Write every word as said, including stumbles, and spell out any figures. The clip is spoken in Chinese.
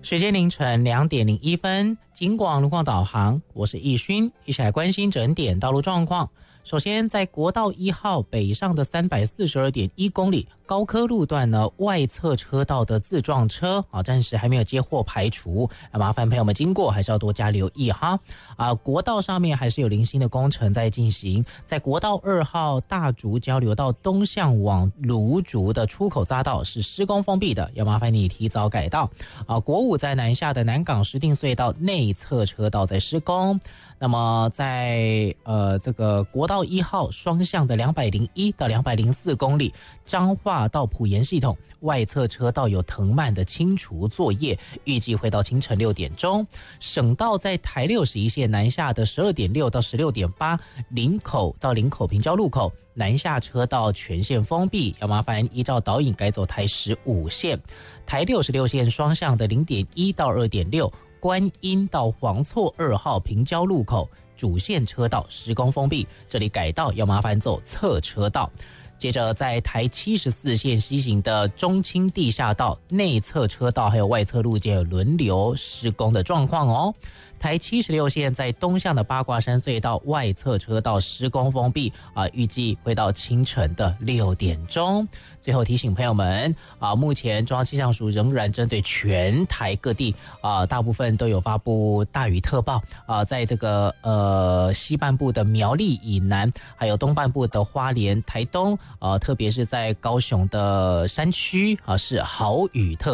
时间凌晨两点零一分，警广路况导航，我是易勋，一起来关心整点道路状况。首先，在国道一号北上的三百四十二点一公里高科路段呢，外侧车道的自撞车啊，暂时还没有接获排除，麻烦朋友们经过还是要多加留意哈。啊，国道上面还是有零星的工程在进行，在国道二号大竹交流道东向往芦竹的出口匝道是施工封闭的，要麻烦你提早改道。啊，国五在南下的南港石碇隧道内侧车道在施工。那么在呃这个国道一号双向的两百零一到两百零四公里彰化到埔盐系统外侧车道有藤蔓的清除作业，预计会到清晨六点钟。省道在台六十一线南下的十二点六到十六点八林口到林口平交路口南下车道全线封闭，要麻烦依照导引改走台十五线。台六十六线双向的零点一到二点六观音到黄厝二号平交路口主线车道施工封闭，这里改道要麻烦走侧车道。接着在台七十四线西行的中清地下道内侧车道还有外侧路肩有轮流施工的状况哦。台七十六线在东向的八卦山隧道外侧车道施工封闭啊，预计会到清晨的六点钟。最后提醒朋友们啊，目前中央气象署仍然针对全台各地啊，大部分都有发布大雨特报啊，在这个呃西半部的苗栗以南，还有东半部的花莲、台东啊，特别是在高雄的山区啊，是豪雨特